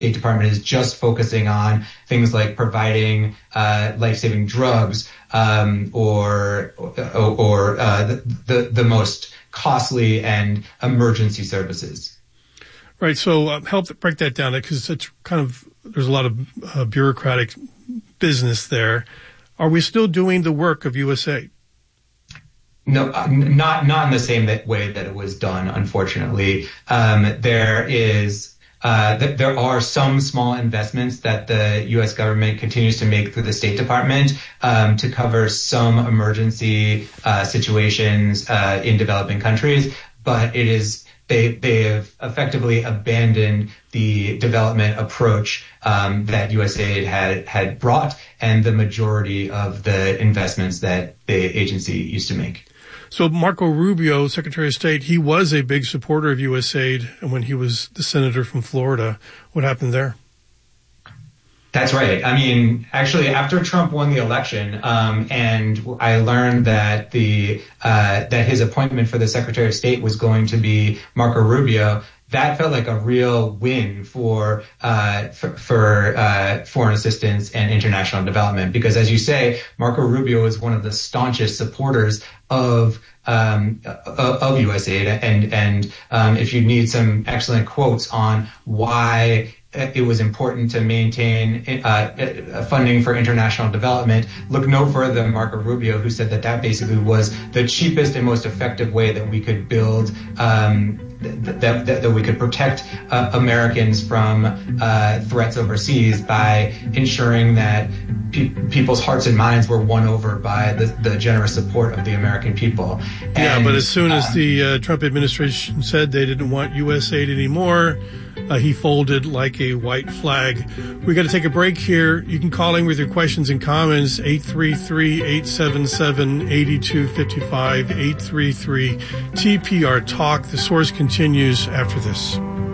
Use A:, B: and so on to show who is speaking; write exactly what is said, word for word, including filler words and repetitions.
A: State Department is just focusing on things like providing uh, life-saving drugs um, or or, or uh, the, the the most costly and emergency services.
B: Right. So uh, help break that down, because it's kind of there's a lot of uh, bureaucratic business there. Are we still doing the work of U S A I D?
A: No, not not in the same that way that it was done. Unfortunately, um, there is uh, th- there are some small investments that the U S government continues to make through the State Department um, to cover some emergency uh, situations uh, in developing countries, but it is they they have effectively abandoned the development approach um, that U S A I D had had brought, and the majority of the investments that the agency used to make.
B: So Marco Rubio, Secretary of State, he was a big supporter of U S A I D when he was the senator from Florida. What happened there?
A: That's right. I mean, actually, after Trump won the election, um, and I learned that the uh, that his appointment for the Secretary of State was going to be Marco Rubio, that felt like a real win for uh, for, for uh, foreign assistance and international development. Because, as you say, Marco Rubio is one of the staunchest supporters of um, of U S A I D, and and um, if you need some excellent quotes on why it was important to maintain uh, funding for international development, look no further than Marco Rubio, who said that that basically was the cheapest and most effective way that we could build, um, that, that, that we could protect uh, Americans from uh, threats overseas by ensuring that pe- people's hearts and minds were won over by the, the generous support of the American people. And,
B: yeah, but as soon as uh, the uh, Trump administration said they didn't want U S A I D anymore, Uh, he folded like a white flag. We got to take a break here. You can call in with your questions and comments, eight three three, eight seven seven, eight two five five, eight three three T P R Talk. The Source continues after this.